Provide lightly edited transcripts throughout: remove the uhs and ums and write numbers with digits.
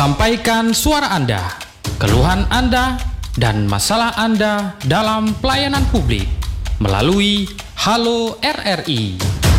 Sampaikan suara Anda, keluhan Anda, dan masalah Anda dalam pelayanan publik melalui Halo RRI.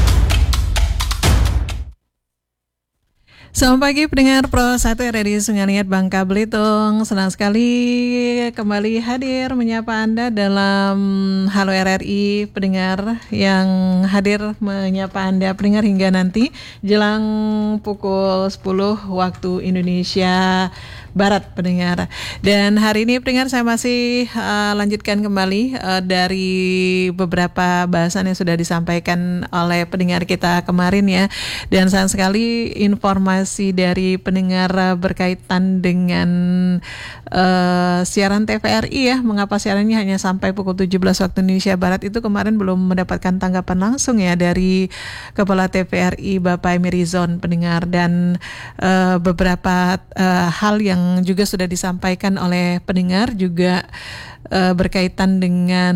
Selamat pagi pendengar Pro 1 RRI Sungai Bangka Belitung. Senang sekali kembali hadir menyapa Anda dalam Halo RRI, pendengar yang hadir menyapa Anda pendengar hingga nanti jelang pukul 10 waktu Indonesia Barat pendengar. Dan hari ini pendengar saya masih lanjutkan kembali dari beberapa bahasan yang sudah disampaikan oleh pendengar kita kemarin ya. Dan sayang sekali informasi dari pendengar berkaitan dengan siaran TVRI ya. Mengapa siarannya hanya sampai pukul 17 waktu Indonesia Barat itu kemarin belum mendapatkan tanggapan langsung ya dari Kepala TVRI Bapak Emirizon pendengar. Dan beberapa hal yang juga sudah disampaikan oleh pendengar juga berkaitan dengan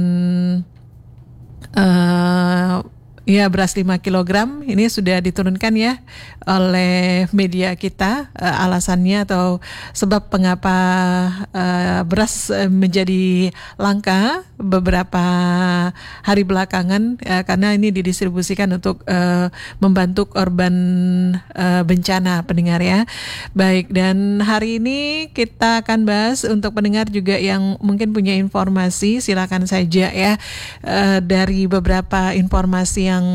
beras 5 kg ini sudah diturunkan ya oleh media kita, alasannya atau sebab mengapa beras menjadi langka beberapa hari belakangan karena ini didistribusikan untuk membantu korban bencana pendengar ya. Baik, dan hari ini kita akan bahas untuk pendengar juga yang mungkin punya informasi, silakan saja ya dari beberapa informasi yang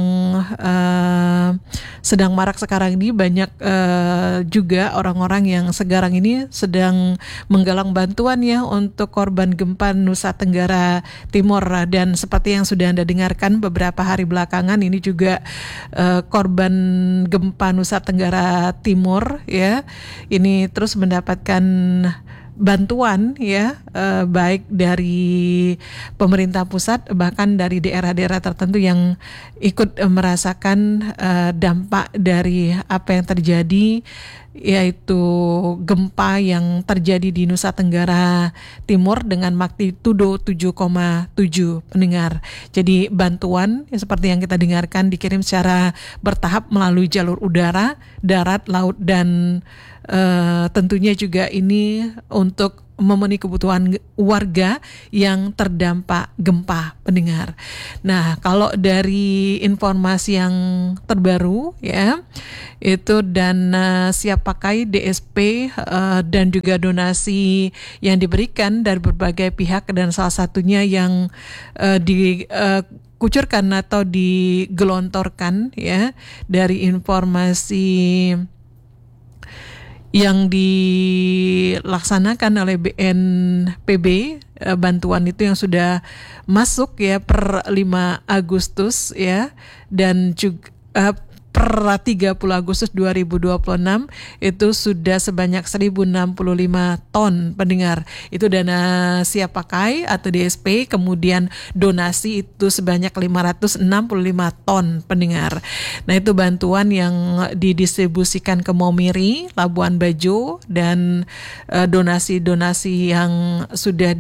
sedang marak sekarang ini. Banyak juga orang-orang yang sekarang ini sedang menggalang bantuan ya untuk korban gempa Nusa Tenggara Timur. Dan seperti yang sudah Anda dengarkan beberapa hari belakangan ini juga korban gempa Nusa Tenggara Timur ya ini terus mendapatkan bantuan ya baik dari pemerintah pusat bahkan dari daerah-daerah tertentu yang ikut merasakan dampak dari apa yang terjadi, yaitu gempa yang terjadi di Nusa Tenggara Timur dengan magnitudo 7,7 pendengar. Jadi bantuan ya, seperti yang kita dengarkan dikirim secara bertahap melalui jalur udara, darat, laut dan tentunya juga ini untuk memenuhi kebutuhan warga yang terdampak gempa pendengar. Nah, kalau dari informasi yang terbaru ya itu dana siap pakai DSP dan juga donasi yang diberikan dari berbagai pihak dan salah satunya yang dikucurkan atau digelontorkan ya dari informasi yang dilaksanakan oleh BNPB, bantuan itu yang sudah masuk ya per 5 Agustus ya dan juga per 30 Agustus 2026 itu sudah sebanyak 1065 ton pendengar. Itu dana siap pakai atau DSP, kemudian donasi itu sebanyak 565 ton pendengar. Nah, itu bantuan yang didistribusikan ke Maumere, Labuan Bajo dan donasi-donasi yang sudah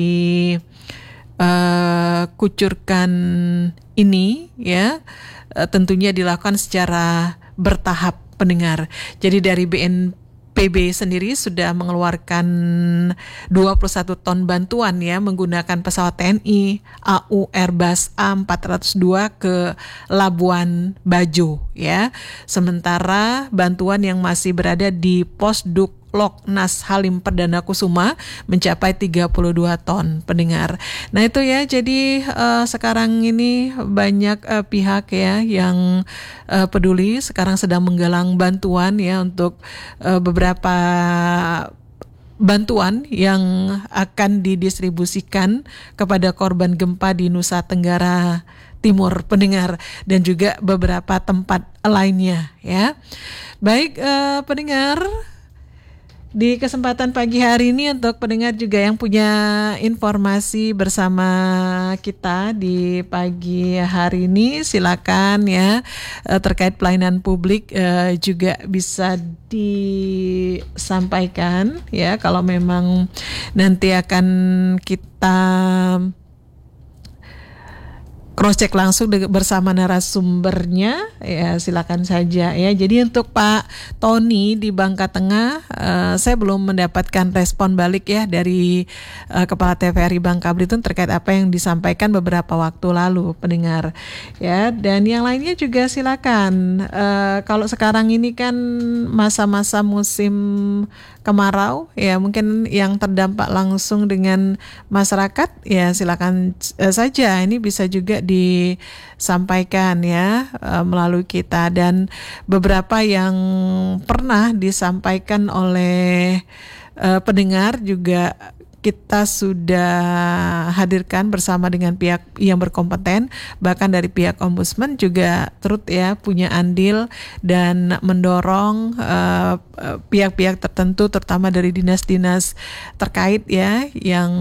dikucurkan ini ya tentunya dilakukan secara bertahap pendengar. Jadi dari BNPB sendiri sudah mengeluarkan 21 ton bantuan ya menggunakan pesawat TNI AU Airbus A402 ke Labuan Bajo ya. Sementara bantuan yang masih berada di Posduk Loknas Halim Perdana Kusuma mencapai 32 ton pendengar. Nah itu ya, jadi sekarang ini banyak pihak ya yang peduli sekarang sedang menggalang bantuan ya untuk beberapa bantuan yang akan didistribusikan kepada korban gempa di Nusa Tenggara Timur pendengar dan juga beberapa tempat lainnya ya. Baik pendengar, di kesempatan pagi hari ini untuk pendengar juga yang punya informasi bersama kita di pagi hari ini silakan ya terkait pelayanan publik juga bisa disampaikan ya kalau memang nanti akan kita cross check langsung bersama narasumbernya, ya silakan saja ya. Jadi untuk Pak Tony di Bangka Tengah, saya belum mendapatkan respon balik ya dari Kepala TVRI Bangka Belitung terkait apa yang disampaikan beberapa waktu lalu, pendengar ya. Dan yang lainnya juga silakan. Kalau sekarang ini kan masa-masa musim kemarau ya, mungkin yang terdampak langsung dengan masyarakat ya silakan saja, ini bisa juga disampaikan ya melalui kita, dan beberapa yang pernah disampaikan oleh pendengar juga kita sudah hadirkan bersama dengan pihak yang berkompeten, bahkan dari pihak Ombudsman juga turut ya punya andil dan mendorong pihak-pihak tertentu, terutama dari dinas-dinas terkait ya yang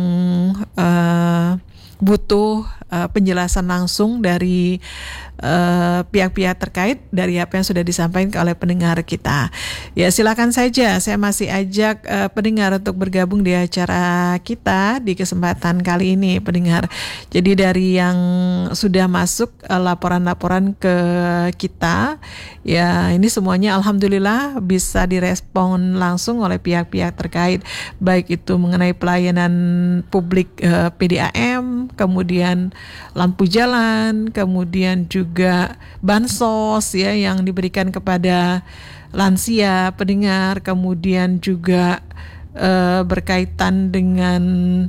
butuh penjelasan langsung dari pihak-pihak terkait dari apa yang sudah disampaikan oleh pendengar kita. Ya silakan saja, saya masih ajak pendengar untuk bergabung di acara kita di kesempatan kali ini, pendengar. Jadi dari yang sudah masuk laporan-laporan ke kita, ya ini semuanya alhamdulillah bisa direspon langsung oleh pihak-pihak terkait, baik itu mengenai pelayanan publik PDAM, kemudian lampu jalan, kemudian juga bansos ya yang diberikan kepada lansia pendengar, kemudian juga berkaitan dengan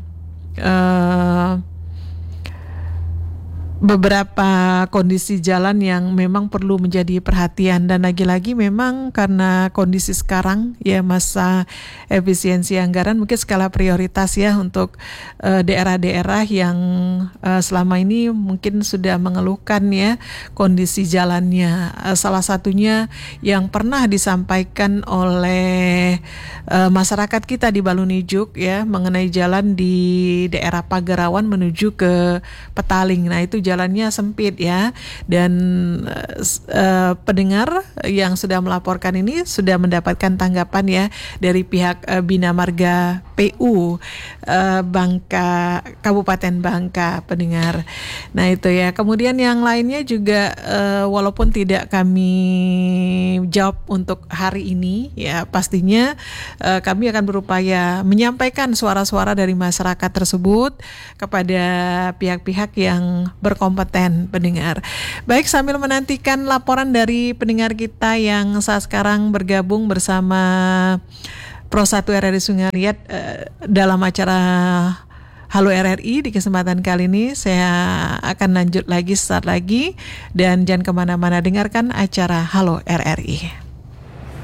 beberapa kondisi jalan yang memang perlu menjadi perhatian, dan lagi-lagi memang karena kondisi sekarang ya masa efisiensi anggaran, mungkin skala prioritas ya untuk daerah-daerah yang selama ini mungkin sudah mengeluhkan ya kondisi jalannya. Salah satunya yang pernah disampaikan oleh masyarakat kita di Balunijuk ya mengenai jalan di daerah Pagarawan menuju ke Petaling. Nah itu jalannya sempit ya, dan pendengar yang sudah melaporkan ini sudah mendapatkan tanggapan ya dari pihak Bina Marga PU Bangka, Kabupaten Bangka, pendengar. Nah itu ya, kemudian yang lainnya juga walaupun tidak kami jawab untuk hari ini ya, pastinya kami akan berupaya menyampaikan suara-suara dari masyarakat tersebut kepada pihak-pihak yang berkompeten, pendengar. Baik, sambil menantikan laporan dari pendengar kita yang saat sekarang bergabung bersama Pro 1 RRI Sungai Liat dalam acara Halo RRI di kesempatan kali ini, saya akan lanjut lagi saat lagi, dan jangan kemana-mana, dengarkan acara Halo RRI.